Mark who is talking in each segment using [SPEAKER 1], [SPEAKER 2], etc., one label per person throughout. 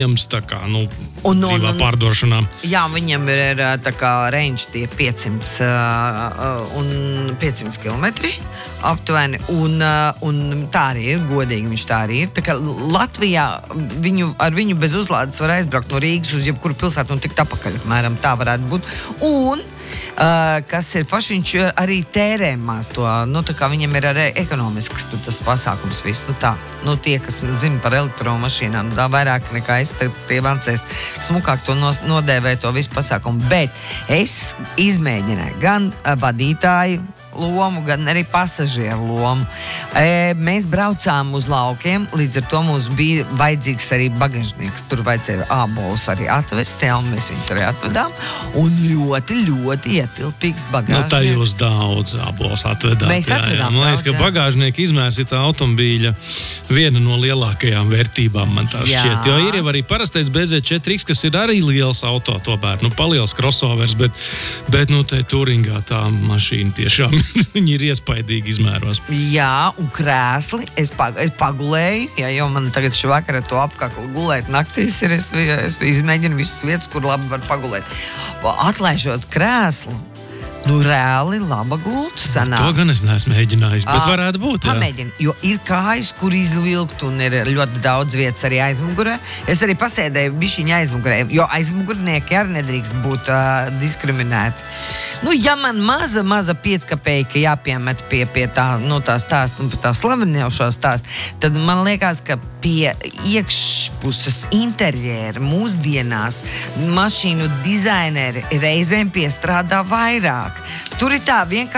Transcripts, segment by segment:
[SPEAKER 1] tā kā, brīvā pārdošanā.
[SPEAKER 2] Jā, viņam ir tā kā range tie 500 kilometri aptuveni, un tā arī ir, godīgi viņš tā arī ir. Tā kā Latvijā ar viņu bez uzlādes var aizbraukt no Rīgas uz jebkuru pilsētu un tikt apakaļ, apmēram tā varētu būt. Un kas ir paši, viņš arī tērē maz to, tā kā viņam ir arī ekonomisks tas pasākums viss, tie, kas zina par elektromašīnām, vairāk nekā es, tie vancēs smukāk to nodēvē to visu pasākumu, bet es izmēģināju gan vadītāju lomu, gan arī pasažieru lomu. Mēs braucām uz laukiem, līdz ar to mums bija vajadzīgs arī bagažnieks. Tur vajadzēja ābolus arī atvest, un mēs viņus arī atvedām. Un ļoti, ļoti ietilpīgs bagāžnieks.
[SPEAKER 1] Tā jūs daudz ābolus atvedāt.
[SPEAKER 2] Mēs atvedām
[SPEAKER 1] Man liekas, ka bagāžnieka izmērs ir tā automobīļa viena no lielākajām vērtībām, man tā šķiet. Jo ir jau arī parastais BZ4X, kas ir arī liels auto, tomēr, paliels crossovers, bet te Turingā tā mašīna tiešām viņi ir iespaidīgi izmēros.
[SPEAKER 2] Jā, un krēsli es pagulēju, jo man tagad šovakar to apkaklu gulēt naktīs ir, es izmēģinu visas vietas, kur labi var pagulēt. Atlaižot krēslu, reāli laba gulta sanāk.
[SPEAKER 1] To gan es neesmu mēģinājis, bet varētu būt, jā.
[SPEAKER 2] Pamēģini, jo ir kājas, kur izvilkt, un ir ļoti daudz vietas arī aizmugurē. Es arī pasēdēju bišķiņa aizmugurē, jo aizmugurnieki arī nedrīkst būt diskriminēti. Ja man maza pieckapeika jāpiemet pie tā, tā stāsta, tā slavenējošā stāsta, tad man liekas, ka pie iekšpuses interjēra mūsdienās mašīnu dizaineri reizēm piestrādā vairāk. Tur ir tā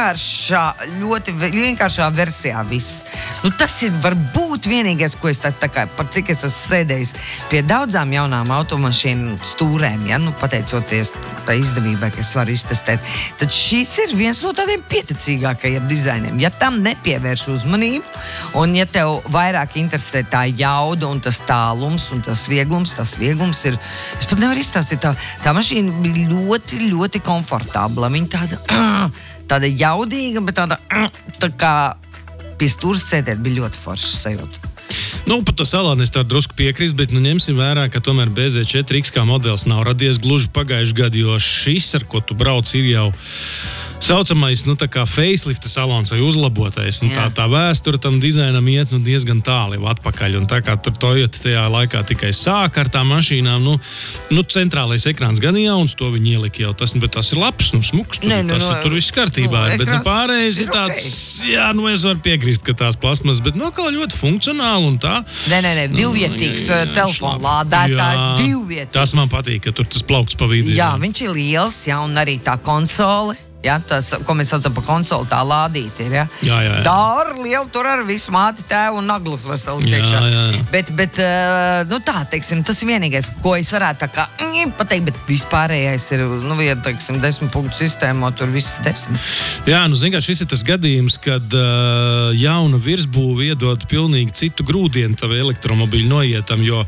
[SPEAKER 2] ļoti vienkāršā versijā viss. Tas ir varbūt vienīgais, ko es tā kā, par cik es esmu sēdējis pie daudzām jaunām automašīnu stūrēm, pateicoties tā izdevībai, ka es varu iztestēt. Tad šis ir viens no tādiem pieticīgākajiem dizainiem. Ja tam nepievērš uzmanību, un ja tev vairāk interesē tā jauda un tas tālums un tas vieglums ir, es pat nevaru izstāstīt, tā mašīna bija ļoti, ļoti komfortabla. Viņa tāda jaudīga, bet tā kā pie stūras sēdēt bija ļoti forša sajūta.
[SPEAKER 1] Par to salāni es tā drusku piekrist, bet ņemsim vērā, ka tomēr BZ4X kā modelis nav radies gluži pagājuši gadu, jo šis, ar ko tu brauc, ir jau saucamais, tā kā facelifta salons vai uzlabotais. Tā vēsture tam dizainam iet diezgan tāli atpakaļ. Un tā kā tur Toyota tajā laikā tikai sāka ar tām mašīnām, centrālais ekrāns gan jauns, to viņi ielika jau. Bet tas ir labs, smuks, tur viss kārtībā. Bet pārējais ir tāds, es varu piekrist, ka tās plasmas, bet kā ļoti funkcionāli un tā.
[SPEAKER 2] Nē, divvietīgs telefonu lādētājs, divvietīgs.
[SPEAKER 1] Tas man patīk, ka tur tas plaukts pa vidu.
[SPEAKER 2] Jā, viņš ir liels, un arī tā konsole. Tas, ko mēs saucam par konsoli, tā lādīti ir,
[SPEAKER 1] Jā.
[SPEAKER 2] Tā ar lielu, tur ar visu māti, tēvu un naglas var salikt iekšā.
[SPEAKER 1] Jā.
[SPEAKER 2] Bet teiksim, tas ir vienīgais, ko es varētu tā kā pateikt, bet vispārējais ir, 10 punktu sistēmā, tur viss 10.
[SPEAKER 1] Jā, zin kā, šis ir tas gadījums, kad jauna virsbūve iedod pilnīgi citu grūdienu tavu elektromobīļu noietam, jo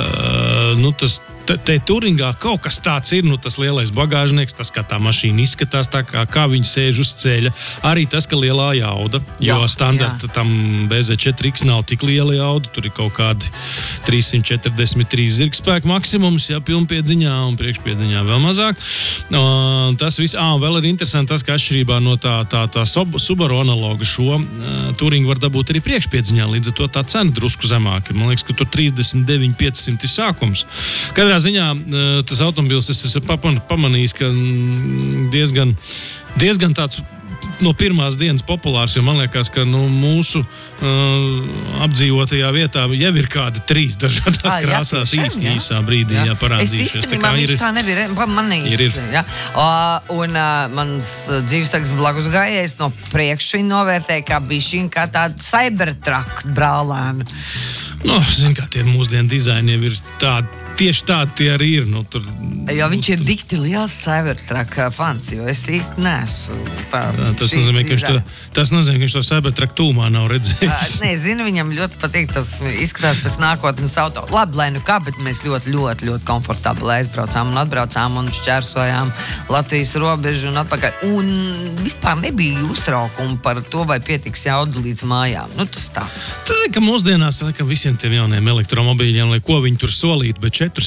[SPEAKER 1] te Turingā kaut kas tāds ir, tas lielais bagāžnieks, tas, kā tā mašīna izskatās, tā kā viņi sēž uz ceļa. Arī tas, ka lielā jauda, jo standarta tam BZ4X nav tik liela jauda, tur ir kaut kādi 343 zirgspēku maksimums, pilnpiedziņā un priekšpiedziņā vēl mazāk. Tas viss, vēl ir interesanti tas, ka atšķirībā no tā Subaru analoga šo Turingu var dabūt arī priekšpiedziņā, līdz ar to tā cena drusku zemāk. Man liekas, ka tur 39,500 sākums. Katrā ziņā tas automobils, es esmu pamanījis, ka diezgan tāds no pirmās dienas populārs, jo man liekas, ka mūsu apdzīvotajā vietā jau ir kādi 3 dažādās krāsās īsā brīdī parādījušies.
[SPEAKER 2] Es īstenībā viņš tā nebija pamanījis. Un mans dzīvestāks blakus gājējs no priekšu viņa novērtēja, kā bišķiņ kā tādu Cybertruck brālēnu.
[SPEAKER 1] Zin kā, tie mūsdienu dizaini jau ir tādi, tieši tādi tie arī ir.
[SPEAKER 2] Jo viņš ir dikti liels Cybertruck fans, jo es īsti neesmu
[SPEAKER 1] tas nozīmē, ka viņš to Cybertruck tūmā nav redzējis.
[SPEAKER 2] Nezinu, viņam ļoti patīk, tas izskatās pēc nākotnes auto. Labi, lai kā, bet mēs ļoti, ļoti, ļoti komfortabli aizbraucām un atbraucām un šķērsojām Latvijas robežu un atpakaļ. Un vispār nebija uztraukumu par to, vai pietiks jaudu līdz mājām. Tas tā.
[SPEAKER 1] Tas ir, ka mūsdienās, ka visi visiem tiem jauniem elektromobīļiem, lai ko viņi tur solītu, bet 4